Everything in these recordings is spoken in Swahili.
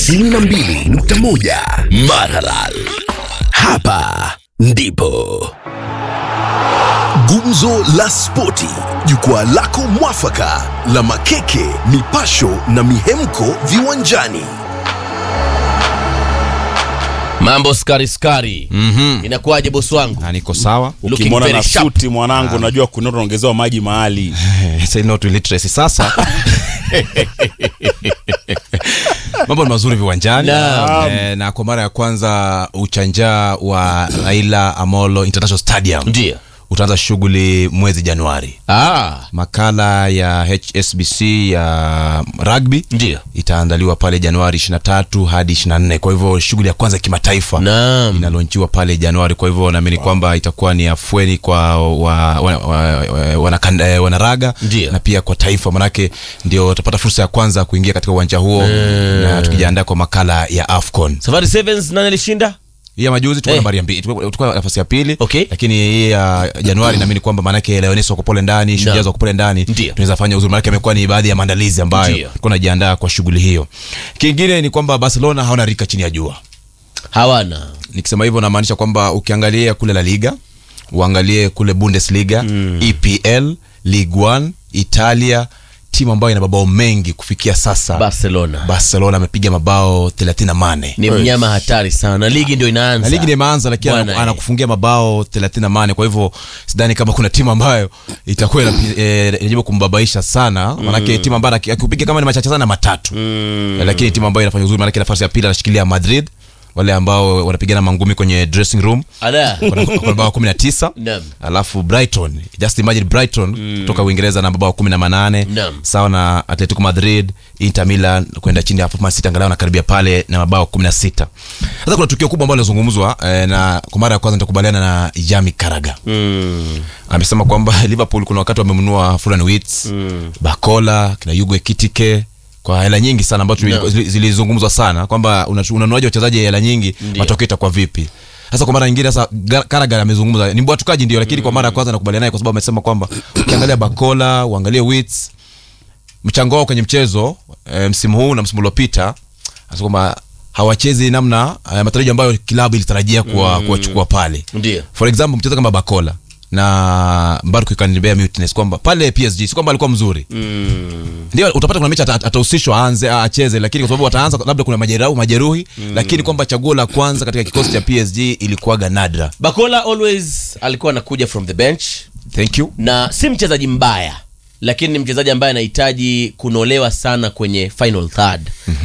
92.1 Maralal. Hapa ndipo Gumzo la Spoti, jukwaa lako mwafaka la makeke, mipasho na mihemko viwanjani. Mambo skari. Inakuaje boss wangu? Niko sawa. Ukimwona na suti mwanangu unajua kuna unaongezewa maji mahali. Say no to illiteracy sasa. Mambo ni mazuri viwanjani na kwa mara ya kwanza uchanja wa Raila Amolo International Stadium ndio utaanza shughuli mwezi Januari. Makala ya HSBC ya rugby ndio itaandaliwa pale Januari 23 hadi 24. Kwa hivyo shughuli ya kwanza kimataifa inalaunchiwa pale Januari. Kwa hivyo naamini kwamba itakuwa ni afueni kwa wanaraga na pia kwa taifa, manake ndio watapata fursa ya kwanza kuingia katika uwanja huo na tukijiandaa kwa makala ya AFCON. Safari Sevens nani alishinda? Ya majuzi tulikuwa nambari 2, tulikuwa nafasi ya pili. Lakini hii ya Januari naamini kwamba manake Leoneso wako pole ndani, Shujaa wako pole ndani, tunaweza fanya uzuri, manake amekuwa ni baadhi ya maandalizi ambayo tulikuwa tunajiandaa kwa shughuli hiyo. Kingine ni kwamba Barcelona hawana rika chini ya jua. Hawana. Nikisema hivyo namaanisha kwamba ukiangalia kule La Liga, uangalie kule Bundesliga, EPL, Ligue 1, Italia, timu ambayo ina mabao mengi kufikia sasa. Barcelona amepiga mabao 38. Ni mnyama hatari sana. Ligi ndio inaanza. Ligi ndio imeanza lakini anakufungia mabao 38. Kwa hivyo sidhani kama kuna timu ambayo itakuwa inajaribu kumbabaisha sana. Maana timu ambayo akipiga kama ni machache sana matatu. Lakini timu ambayo inafanya uzuri, maana nafasi ya pili anashikilia Madrid, wale ambao wanapigana mangumi kwenye dressing room. Kwa mabao 19. Alafu Brighton, just imagine Brighton kutoka Uingereza na mabao 18. Sawa na Atletico Madrid, Inter Milan kwenda chini hapo Man City angalau nakaribia pale na mabao 16. Sasa kuna tukio kubwa ambalo linazungumzwa na kwa mara ya kwanza nitakubaliana na Jamie Carragher. Amesema kwamba Liverpool kuna wakati wamemnunua Florian Wirtz, Bakola, kina Hugo Ekitike kwa hela nyingi sana ambazo zilizungumzwa sana kwamba unanuaje wachezaji hela nyingi, matokeo itakuwa vipi. Sasa kwa mara nyingine sasa Carragher amezungumza, ni mbwatukaji ndio, lakini kwa mara ya kwanza nakubaliana naye kwa sababu amesema kwamba ukiangalia Bakola, uangalie Wirtz, mchango wao kwenye mchezo msimu huu na msimu uliopita, hasa kwamba hawachezi namna matarajio ambayo klabu ilitarajia kuwachukua pale. For example, mchezaji kama Bakola na Mbarku kanibea mutiness kwamba pale PSG si kwamba alikuwa mzuri. Ndio utapata kuna mechi atahusishwa aanze acheze, lakini kwa sababu wataanza labda kuna majeruhi, lakini kwamba chaguo la kwanza katika kikosi cha PSG ilikuwa Ganadra. Bakola always alikuwa anakuja from the bench. Thank you. Na si mchezaji mbaya, lakini ni mchezaji ambaye anahitaji kunolewa sana kwenye final third.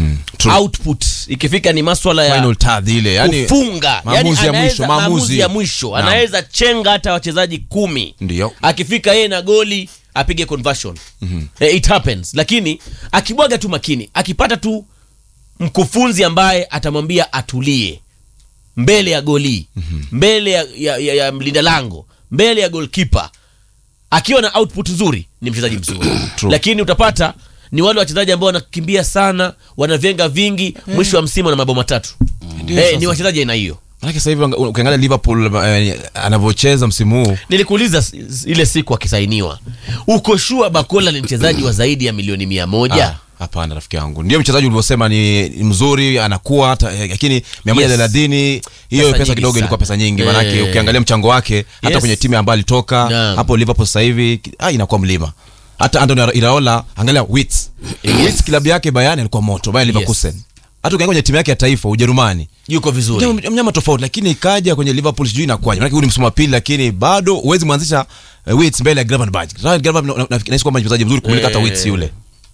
Output ikifika ni masuala ya final third ile, yani kufunga, maamuzi ya mwisho anaweza chenga hata wachezaji 10. Ndio akifika yeye na goli apige conversion. It happens, lakini akibwaga tu makini, akipata tu mkufunzi ambaye atamwambia atulie mbele ya goli, mbele ya mlinda lango, mbele ya goalkeeper, akiwa na output nzuri ni mchezaji mzuri. Lakini utapata ni wale wachezaji ambao wanakimbia sana, wanavenga vingi, mwisho wa msimu na mabao 3. Ni wachezaji aina hiyo. Maana sasa hivi ukiangalia Liverpool anavyocheza msimu huu, nilikuuliza ile siku akisainiwa, uko sure Bakola ni mchezaji wa zaidi ya milioni 100? Hapana rafiki yangu. Ndio mchezaji ulivyosema ni mzuri, anakuwa hata, lakini 130 hiyo pesa kidogo ilikuwa pesa nyingi. Maana yake ukiangalia mchango wake hata kwenye timu ambayo alitoka hapo Liverpool sasa hivi inakuwa mlima. Hata Antonio Iraola, angalia Wirtz. Wirtz klabu yake Bayern alikuwa moto, Bayern Leverkusen. Hata ukiangalia kwenye timu yake ya taifa Ujerumani yuko vizuri. Mnyama tofauti, lakini ikaja kwenye Liverpool sijui inakuaje. Maana huyu ni msimu wa pili, lakini bado huwezi mwanzisha Wirtz mbele ya Gravenberch. Gravenberch nafikiri kwamba ni mchezaji mzuri kumliko hata Wirtz yule.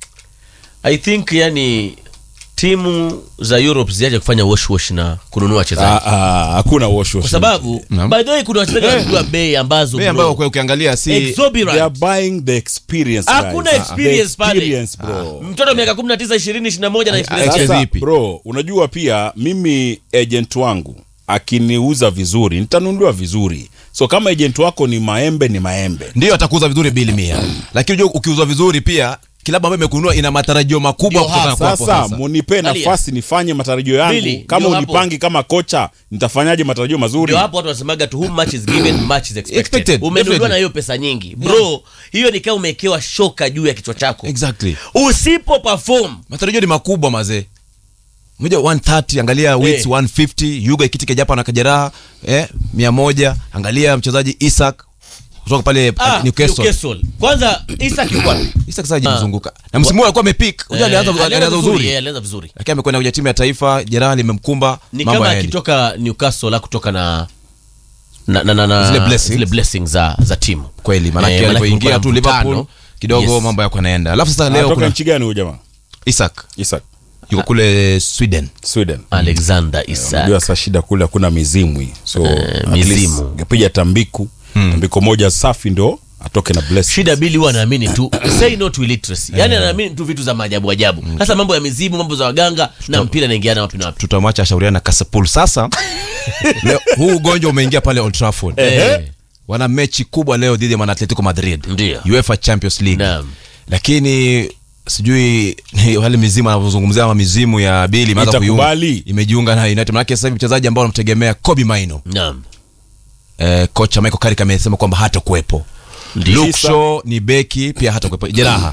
I think yani timu za Europe ziaje kufanya wash na kununua wachezaji. Hakuna wash. Kwa sababu by the way kuna wachezaji wanajua bei ambazo kwa ukiangalia si exorbitant. They are buying the experience. Hakuna experience pale. Mtoto miaka 19, 20, 21 na experience vipi? Bro, unajua pia mimi agent wangu akiniuza vizuri nitanunuliwa vizuri. So kama agent wako ni maembe ndio atakuuza vizuri bili 100. Lakini ukiuza vizuri pia kilabu ambayo imekununua ina matarajio makubwa kutoka kwa hapo. Sasa munipe nafasi nifanye matarajio yangu. Kama unipangi kama kocha, nitafanyaje matarajio mazuri? Ndio hapo watu wanasemaga to whom much is given much is expected. Umenunua na hiyo pesa nyingi. Bro, hiyo ni kama umewekewa shoka juu ya kichwa chako. Exactly. Usipo perform, matarajio ni makubwa mazee. Mmoja 130, angalia Wits 150, Yuga Ekitike Japan na kajeraha 100, angalia mchezaji Isak kutoka pale Newcastle. Kwanza Isak yuko wapi? Isak sasa jimzunguka. Na msimu huu alikuwa amepick. Unajua alianza uzuri. Alianza vizuri. Lakini amekwenda kwenye timu ya taifa, jeraha limemkumba, ni mambo kama akitoka Newcastle kutoka na zile blessings za timu. Kweli, maana alipoingia tu Liverpool kidogo mambo yako yanaenda. Alafu sasa leo kuna nchi gani huyo jamaa? Isak yuko kule Sweden. Alexander Isak. Ndio sasa shida kule kuna mizimu hii. So mizimu. Ngepiga tambiko moja safi ndio atoke na blessing. Shida Bili huwa anaamini tu say no to illiteracy. Yaani anaamini tu vitu za maajabu ajabu. Sasa mambo ya mizimu, mambo za waganga na mpira inaingiana wapi na wapi. Tutamwacha shauriana na Kasapul sasa. Leo huu ugonjwa umeingia pale Old Trafford. Wana mechi kubwa leo dhidi ya Atletico Madrid. Ndiyo. UEFA Champions League. Lakini sijui wale mizimu anazungumzia ama mizimu ya Bili imejiunga na United. Maana sasa mchezaji ambao wanamtegemea Kobe Maino. Naam. Kocha Michael Carrick amesema kwamba hata kuepo. Luke Shaw ni beki pia hata kuepo. Jeraha.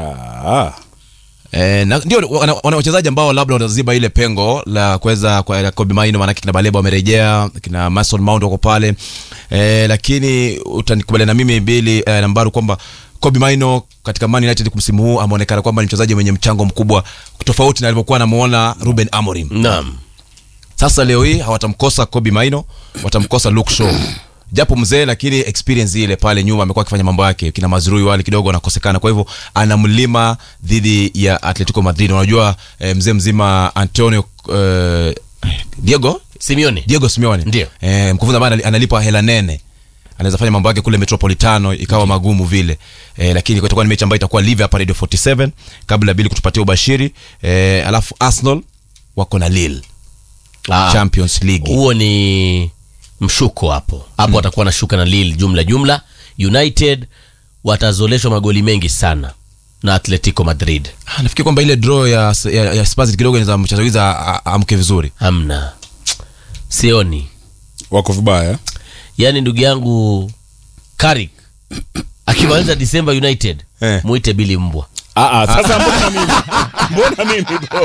Na ndio wana wachezaji ambao labda wataziba ile pengo la kuweza kwa Kobe Maino, maana kina Baleba wamerejea, kina Mason Mount wako pale. Lakini utanikubaliana na mimi Bili nambari kwamba Kobe Maino katika Man United msimu huu ameonekana kwamba ni mchezaji mwenye mchango mkubwa tofauti na alivyokuwa anamuona Ruben Amorim. Naam. Sasa leo hii hawatamkosa Kobe Maino, watamkosa Luke Shaw. Japo mzee lakini experience ile pale nyuma amekuwa akifanya mambo yake. Kina Mazrui wale kidogo wanakosekana. Kwa hivyo anamlima dhidi ya Atletico Madrid. Unajua mzee mzima Antonio Diego Simeone. Ndio. Mkufunzi ambaye analipwa hela nene. Anaweza fanya mambo yake kule Metropolitano ikawa magumu vile. Lakini itakuwa ni mechi ambayo itakuwa live hapa Radio 47 kabla Bili kutupatia ubashiri. Alafu Arsenal wako na Lille. Champions League. Huo ni mshuko hapo. Watakuwa na shuka na Lille jumla. United watazoleshwa magoli mengi sana na Atletico Madrid. Nafikiri kwamba ile draw ya Spurs kidogo inaweza mchezaji amke vizuri. Hamna. Sioni. Wako vibaya. Yaani ndugu yangu Carrick akimaliza December United muite Bili mbwa. Sasa mbona mimi bro?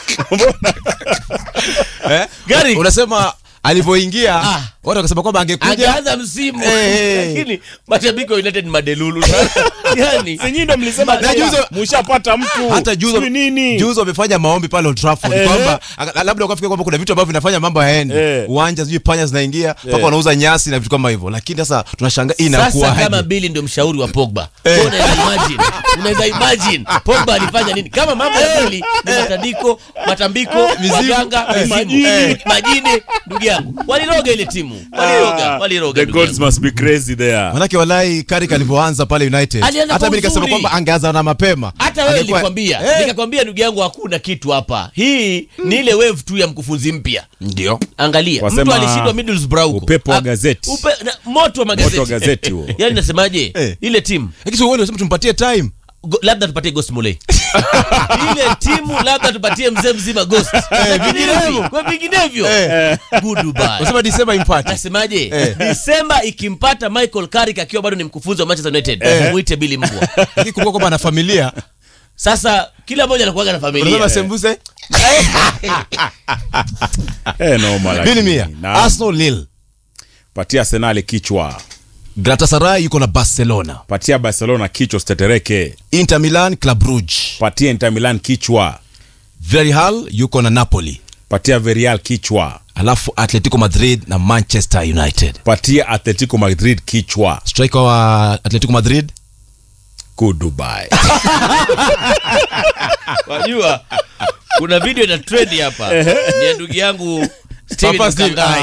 Gari unasema alivyoingia watu wakasema kwamba angeanza msimu lakini mashabiki wa United madelulu. Yaani senyi ndo mlisema mshapata mtu hata juzo wamefanya maombi pale Old Trafford kwamba labda ukafikia kwamba kuna vitu ambavyo vinafanya mambo yaende. Uwanja sijui panya zinaingia mpaka wanauza nyasi na vitu kama hivyo. Lakini sasa tunashangaa inakuwa sasa kama Bili ndio mshauri wa Pogba. Unaweza imagine Pogba alifanya nini? Kama mambo ya Bili ni matambiko, waganga, majini ndugu yangu. Waliroga ile timu. Waliroga. The gods must be crazy there. Manake walai Carrick alivyoanza pale United. Hata mimi nikasema kwamba angeanza na mapema. Hata wewe nikakwambia ndugu yangu hakuna kitu hapa. Hii ni ile wave tu ya mkufunzi mpya. Ndio. Angalia, mtu alishindwa Middlesbrough huko. Upepo wa gazeti. Moto wa magazeti huo. Yaani nasemaje? Ile timu. Lakini wewe unasema tumpatie time. Labda tupatie Ghost Mulee. Ile timu labda tupatie mzee mzima Ghost. Vinginevyo. Goodbye. Unasema December impate. Nasemaje? December ikimpata Michael Carrick akiwa bado ni mkufunzi wa Manchester United, muite Bili mbwa. Akikumbuka kwamba ana familia. Sasa kila mmoja anakuwa na familia. Unasema sembuse? Normal. Bili mia. Arsenal Lille. Patia Arsenal kichwa. Galatasaray yuko na Barcelona. Patia Barcelona kichwa stetereke. Inter Milan Club Brugge. Patia Inter Milan kichwa. Villarreal yuko na Napoli. Patia Villarreal kichwa. Alafu Atletico Madrid na Manchester United. Patia Atletico Madrid kichwa. Striker wa Atletico Madrid Goodbye. Wajua kuna video ina trend hapa. Ni ndugu yangu Steven Kangai.